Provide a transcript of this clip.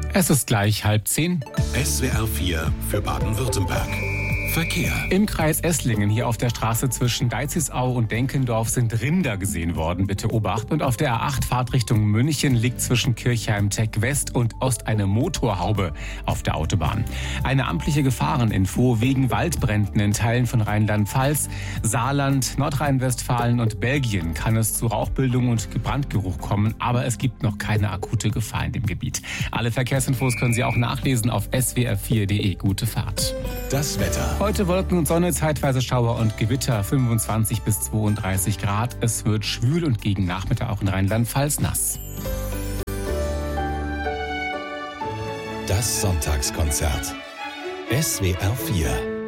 Es ist gleich 9:30. SWR 4 für Baden-Württemberg. Verkehr. Im Kreis Esslingen, hier auf der Straße zwischen Deizisau und Denkendorf, sind Rinder gesehen worden. Bitte Obacht. Und auf der A8 Fahrtrichtung München liegt zwischen Kirchheim-Tech West und Ost eine Motorhaube auf der Autobahn. Eine amtliche Gefahreninfo wegen Waldbränden in Teilen von Rheinland-Pfalz, Saarland, Nordrhein-Westfalen und Belgien kann es zu Rauchbildung und Brandgeruch kommen, aber es gibt noch keine akute Gefahr in dem Gebiet. Alle Verkehrsinfos können Sie auch nachlesen auf swr4.de. Gute Fahrt. Das Wetter. Heute Wolken und Sonne, zeitweise Schauer und Gewitter, 25 bis 32 Grad. Es wird schwül und gegen Nachmittag auch in Rheinland-Pfalz nass. Das Sonntagskonzert. SWR 4